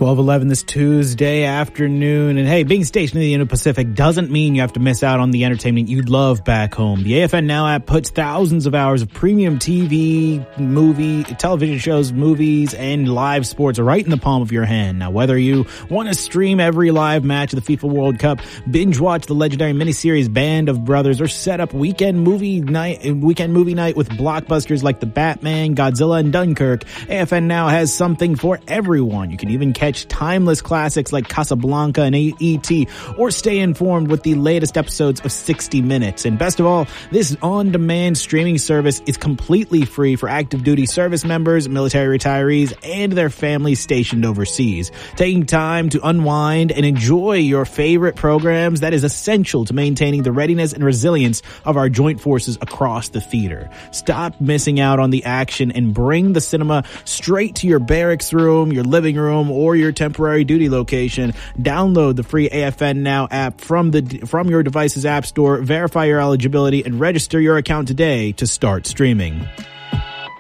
12:11 this Tuesday afternoon. And hey, being stationed in the Indo-Pacific doesn't mean you have to miss out on the entertainment you'd love back home. The AFN Now app puts thousands of hours of premium television shows, movies, and live sports right in the palm of your hand. Now, whether you want to stream every live match of the FIFA World Cup, binge watch the legendary miniseries Band of Brothers, or set up weekend movie night with blockbusters like The Batman, Godzilla, and Dunkirk, AFN Now has something for everyone. You can even catch timeless classics like Casablanca and E.T., or stay informed with the latest episodes of 60 Minutes. And best of all, this on-demand streaming service is completely free for active duty service members, military retirees, and their families stationed overseas. Taking time to unwind and enjoy your favorite programs, that is essential to maintaining the readiness and resilience of our joint forces across the theater. Stop missing out on the action and bring the cinema straight to your barracks room, your living room, or your temporary duty location. Download the free AFN Now app from your device's app store, verify your eligibility, and register your account today to start streaming.